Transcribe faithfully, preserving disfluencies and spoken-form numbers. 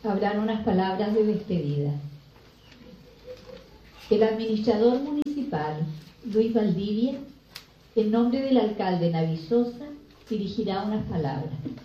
habrán unas palabras de despedida. El administrador municipal, Luis Valdivia, en nombre del alcalde Navisosa, dirigirá unas palabras.